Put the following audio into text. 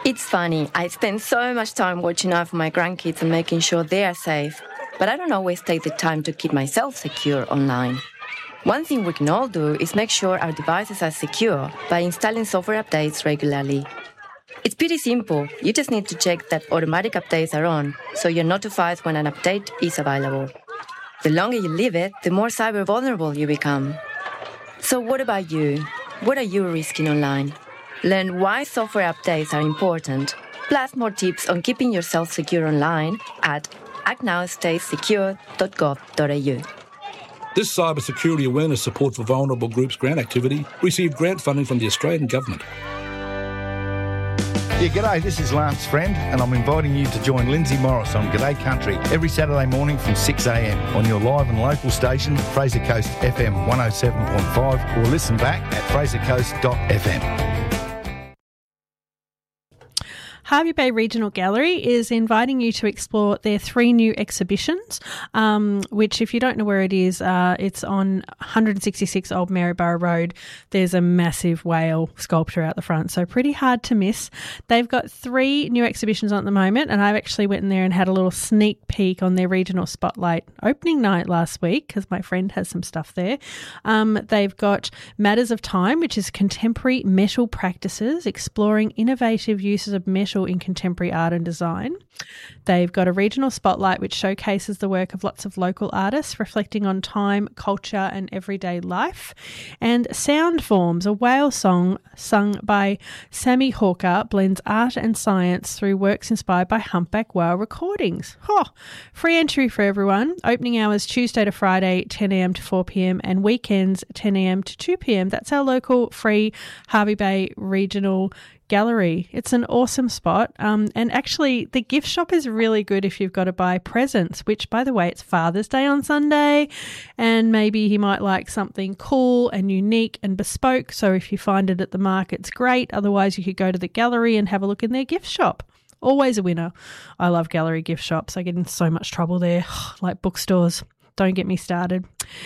It's funny, I spend so much time watching out for my grandkids and making sure they are safe, but I don't always take the time to keep myself secure online. One thing we can all do is make sure our devices are secure by installing software updates regularly. It's pretty simple. You just need to check that automatic updates are on, so you're notified when an update is available. The longer you leave it, the more cyber vulnerable you become. So what about you? What are you risking online? Learn why software updates are important, plus more tips on keeping yourself secure online at actnowstaysecure.gov.au. This cybersecurity awareness support for vulnerable groups grant activity received grant funding from the Australian Government. Yeah, g'day, this is Lance Friend, and I'm inviting you to join Lindsay Morris on G'day Country every Saturday morning from 6am on your live and local station, Fraser Coast FM 107.5, or listen back at frasercoast.fm. Hervey Bay Regional Gallery is inviting you to explore their 3 new exhibitions, which, if you don't know where it is, it's on 166 Old Maryborough Road. There's a massive whale sculpture out the front, so pretty hard to miss. They've got 3 new exhibitions on at the moment, and I've actually went in there and had a little sneak peek on their regional spotlight opening night last week because my friend has some stuff there. They've got Matters of Time, which is contemporary metal practices, exploring innovative uses of metal in contemporary art and design. They've got a regional spotlight which showcases the work of lots of local artists reflecting on time, culture and everyday life. And Sound Forms, a whale song sung by Sammy Hawker, blends art and science through works inspired by humpback whale recordings. Free entry for everyone. Opening hours Tuesday to Friday 10am to 4pm and weekends 10am to 2pm. That's our local free Hervey Bay Regional Gallery. It's an awesome spot. And actually the gift shop is really good if you've got to buy presents, which, by the way, it's Father's Day on Sunday, and maybe he might like something cool and unique and bespoke. So if you find it at the market's great. Otherwise you could go to the gallery and have a look in their gift shop. Always a winner. I love gallery gift shops. I get in so much trouble there, like bookstores. Don't get me started.